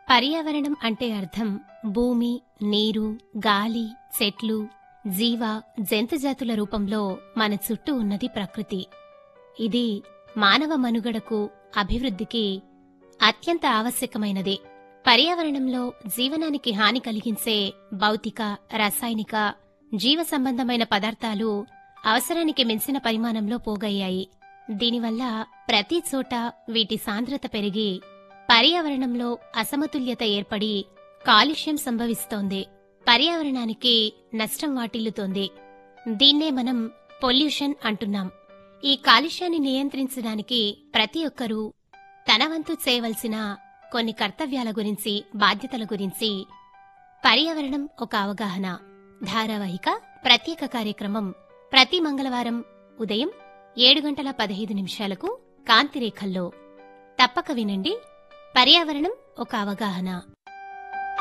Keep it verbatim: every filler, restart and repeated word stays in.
పర్యావరణం అంటే అర్థం భూమి, నీరు, గాలి, చెట్లు, జీవ జంతుజాతుల రూపంలో మన చుట్టూ ఉన్నది ప్రకృతి. ఇది మానవ మనుగడకు, అభివృద్ధికి అత్యంత ఆవశ్యకమైనది. పర్యావరణంలో జీవనానికి హాని కలిగించే భౌతిక, రసాయనిక, జీవ సంబంధమైన పదార్థాలు అవసరానికి మించిన పరిమాణంలో పోగయ్యాయి. దీనివల్ల ప్రతి చోట వీటి సాంద్రత పెరిగి పర్యావరణంలో అసమతుల్యత ఏర్పడి కాలుష్యం సంభవిస్తోంది. పర్యావరణానికి నష్టం వాటిల్లుతోంది. దీన్నే మనం పొల్యూషన్ అంటున్నాం. ఈ కాలుష్యాన్ని నియంత్రించడానికి ప్రతి ఒక్కరూ తన వంతు చేయవలసిన కొన్ని కర్తవ్యాల గురించి, బాధ్యతల గురించి పర్యావరణం ఒక అవగాహన ధారావాహిక ప్రత్యేక కార్యక్రమం ప్రతి మంగళవారం ఉదయం ఏడు గంటల పదహైదు నిమిషాలకు కాంతిరేఖల్లో తప్పక వినండి. పర్యావరణం ఒక అవగాహన.